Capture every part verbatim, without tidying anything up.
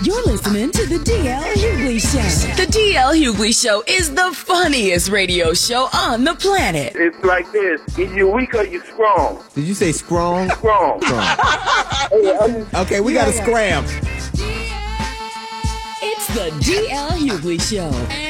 You're listening to the D L Hughley Show. The D L Hughley Show is the funniest radio show on the planet. It's like this. Either you weak or you strong. Did you say strong? Strong. Strong. Okay, we got to scram. It's the D L Hughley Show.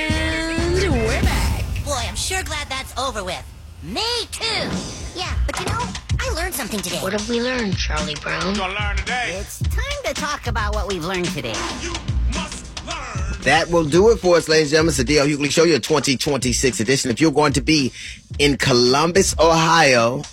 And we're back. Boy, I'm sure glad that's over with. Me too. Yeah, but you know, I learned something today. What have we learned, Charlie Brown? We're gonna learn today. It's time to talk about what we've learned today. You must learn. That will do it for us, ladies and gentlemen. It's the D L Hughley Show, your twenty twenty-six edition. If you're going to be in Columbus, Ohio,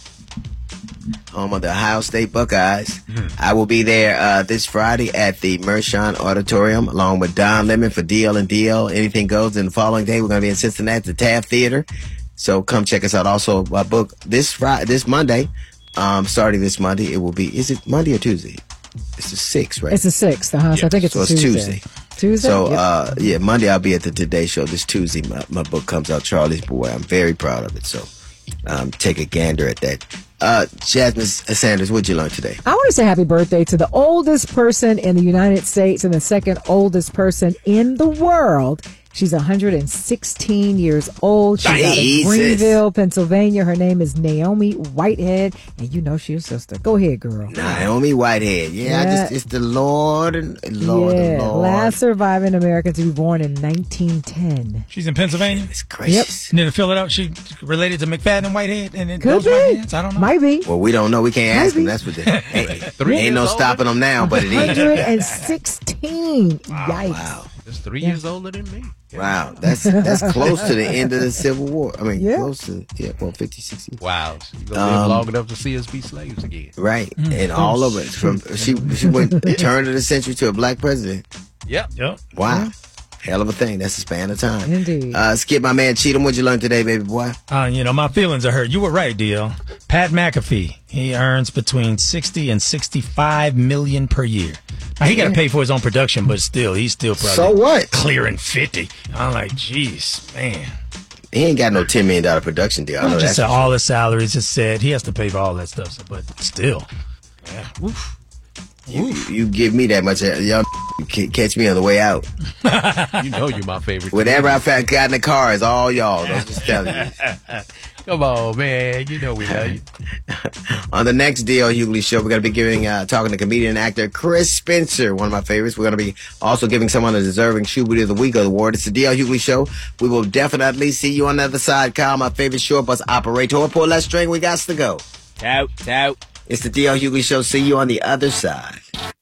home of the Ohio State Buckeyes, mm-hmm. I will be there uh, this Friday at the Mershon Auditorium, along with Don Lemon for D L and D L. Anything goes. And the following day, we're going to be in Cincinnati at the Taft Theater. So come check us out. Also, my book this Friday, this Monday, um, starting this Monday, it will be, is it Monday or Tuesday? It's the sixth, right? It's the sixth, uh-huh. Yep. So I think it's so a it's Tuesday. Tuesday. Tuesday? So, yep. uh, yeah, Monday I'll be at the Today Show. This Tuesday, my, my book comes out, Charlie's Boy. I'm very proud of it. So, um, take a gander at that. Uh, Jasmine Sanders, what'd you learn today? I want to say happy birthday to the oldest person in the United States and the second oldest person in the world. She's one hundred sixteen years old. She's out of Greenville, Pennsylvania. Her name is Naomi Whitehead. And you know she's your sister. Go ahead, girl. Naomi Whitehead. Yeah, yeah. I just, it's the Lord and Lord yeah, and Lord. Last surviving American to be born in nineteen ten. She's in Pennsylvania? It's gracious. Yep. Near the Philadelphia. She related to McFadden Whitehead? And it Could those be. Whiteheads? I don't know. Might be. Well, we don't know. We can't ask them. That's what they ain't, ain't no stopping them now, but it is. one hundred sixteen. Wow, Yikes. wow. That's three yeah. years older than me. Yeah. Wow, that's that's close to the end of the Civil War. I mean, yeah. close to, yeah, well, fifty, sixty. Wow, she's going to live um, long enough to see us be slaves again. Right, mm. and all of it. From She she went turn of the century to a black president. Yep. Yep. Wow. Yeah. Hell of a thing. That's a span of time. Indeed. Uh, Skip, my man Cheatham, what'd you learn today, baby boy? Uh, you know, my feelings are hurt. You were right, D L. Pat McAfee, he earns between sixty and sixty-five million per year. Now, he got to pay for his own production, but still, he's still probably so what? clearing fifty. I'm like, geez, man. He ain't got no ten million dollars production deal. I know just that. All sure. His salaries just said he has to pay for all that stuff, but still. Yeah. Oof. You, you, you give me that much, y'all catch me on the way out. You know you're my favorite. Whatever I found, got in the car is all y'all. I'm just telling you. Come on, man. You know we love you. On the next D L Hughley Show, we're going to be giving, uh, talking to comedian and actor Chris Spencer, one of my favorites. We're going to be also giving someone a deserving Shoe Booty of the Week award. It's the D L Hughley Show. We will definitely see you on the other side. Kyle, my favorite short bus operator. Pull that string. We got to go. Tout, tout. It's the D L Hughley Show. See you on the other side.